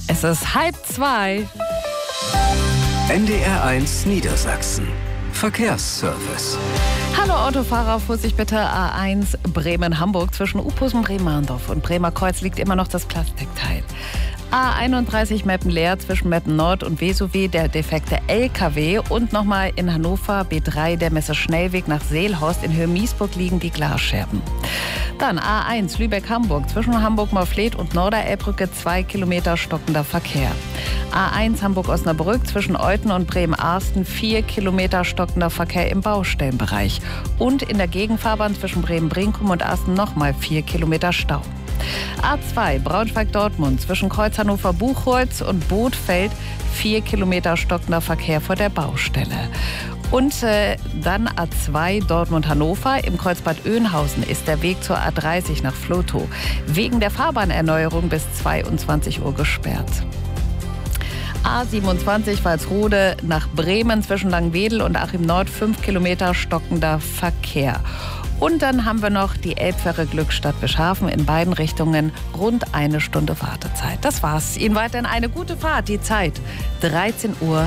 Es ist 1:30. NDR1 Niedersachsen. Verkehrsservice. Hallo Autofahrer, Vorsicht bitte, A1 Bremen-Hamburg. Zwischen Uphusen, Bremerndorf und Bremerkreuz liegt immer noch das Plastikteil. A31 Meppen-Leer zwischen Meppen-Nord und Vesuvi der defekte LKW und nochmal in Hannover B3 der Messe-Schnellweg nach Seelhorst. In Höhe-Miesburg liegen die Glasscherben. Dann A1 Lübeck-Hamburg zwischen Hamburg-Morfleet und Norderelbbrücke 2 Kilometer stockender Verkehr. A1 Hamburg-Osnabrück zwischen Euten und Bremen-Arsten 4 Kilometer stockender Verkehr im Baustellenbereich. Und in der Gegenfahrbahn zwischen Bremen-Brinkum und Arsten nochmal 4 Kilometer Stau. A2 Braunschweig-Dortmund zwischen Kreuz Hannover-Buchholz und Bothfeld 4 Kilometer stockender Verkehr vor der Baustelle. Und dann A2 Dortmund-Hannover. Im Kreuzbad Oeynhausen ist der Weg zur A30 nach Vlotho wegen der Fahrbahnerneuerung bis 22 Uhr gesperrt. A27 Walsrode nach Bremen zwischen Langwedel und Achim Nord 5 Kilometer stockender Verkehr. Und dann haben wir noch die Elbfähre Glückstadt Bischhafen in beiden Richtungen rund 1 Stunde Wartezeit. Das war's. Ihnen weiterhin eine gute Fahrt. Die Zeit 13:31 Uhr.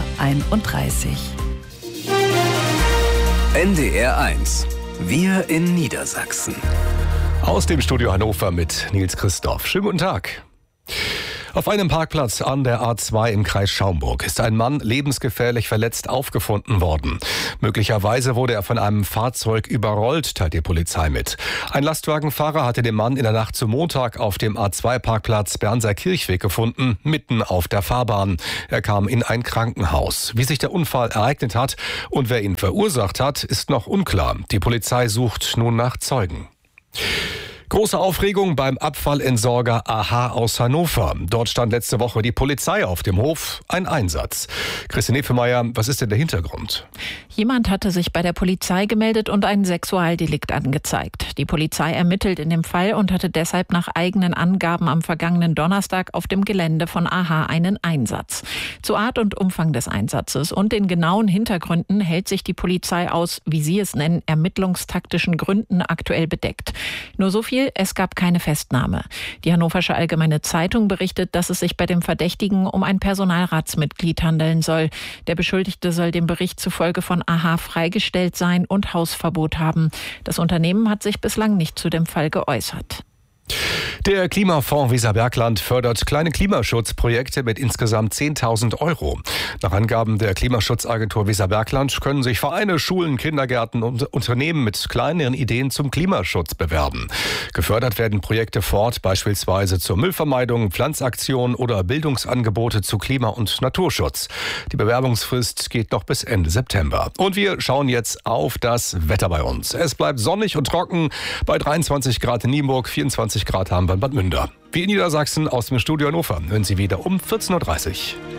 NDR1. Wir in Niedersachsen. Aus dem Studio Hannover mit Nils Christoph. Schönen guten Tag. Auf einem Parkplatz an der A2 im Kreis Schaumburg ist ein Mann lebensgefährlich verletzt aufgefunden worden. Möglicherweise wurde er von einem Fahrzeug überrollt, teilt die Polizei mit. Ein Lastwagenfahrer hatte den Mann in der Nacht zum Montag auf dem A2-Parkplatz Bernser Kirchweg gefunden, mitten auf der Fahrbahn. Er kam in ein Krankenhaus. Wie sich der Unfall ereignet hat und wer ihn verursacht hat, ist noch unklar. Die Polizei sucht nun nach Zeugen. Große Aufregung beim Abfallentsorger AHA aus Hannover. Dort stand letzte Woche die Polizei auf dem Hof. Ein Einsatz. Christine Nefemeier, was ist denn der Hintergrund? Jemand hatte sich bei der Polizei gemeldet und ein Sexualdelikt angezeigt. Die Polizei ermittelt in dem Fall und hatte deshalb nach eigenen Angaben am vergangenen Donnerstag auf dem Gelände von AHA einen Einsatz. Zu Art und Umfang des Einsatzes und den genauen Hintergründen hält sich die Polizei aus, wie sie es nennen, ermittlungstaktischen Gründen aktuell bedeckt. Nur so viel: es gab keine Festnahme. Die Hannoversche Allgemeine Zeitung berichtet, dass es sich bei dem Verdächtigen um ein Personalratsmitglied handeln soll. Der Beschuldigte soll dem Bericht zufolge von AHA freigestellt sein und Hausverbot haben. Das Unternehmen hat sich bislang nicht zu dem Fall geäußert. Der Klimafonds Weserbergland fördert kleine Klimaschutzprojekte mit insgesamt 10.000 €. Nach Angaben der Klimaschutzagentur Weserbergland können sich Vereine, Schulen, Kindergärten und Unternehmen mit kleineren Ideen zum Klimaschutz bewerben. Gefördert werden Projekte beispielsweise zur Müllvermeidung, Pflanzaktionen oder Bildungsangebote zu Klima- und Naturschutz. Die Bewerbungsfrist geht noch bis Ende September. Und wir schauen jetzt auf das Wetter bei uns. Es bleibt sonnig und trocken bei 23 Grad in Nienburg, 24 Grad haben wir in Bad Münder. Wir in Niedersachsen aus dem Studio Hannover hören Sie wieder um 14:30 Uhr.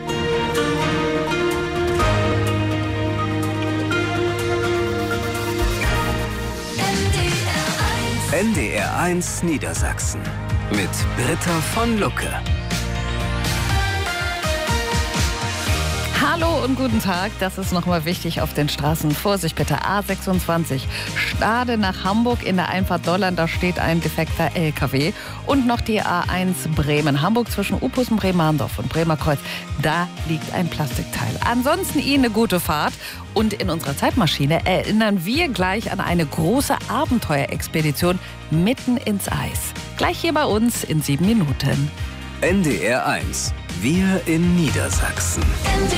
NDR1 Niedersachsen mit Britta von Lucke. Hallo und guten Tag, das ist nochmal wichtig auf den Straßen. Vorsicht bitte, A26, Stade nach Hamburg in der Einfahrt Dolland, da steht ein defekter LKW. Und noch die A1 Bremen-Hamburg zwischen Uphusen, Bremerndorf und Bremerkreuz, da liegt ein Plastikteil. Ansonsten Ihnen eine gute Fahrt. Und in unserer Zeitmaschine erinnern wir gleich an eine große Abenteuerexpedition mitten ins Eis. Gleich hier bei uns in 7 Minuten. NDR1, wir in Niedersachsen.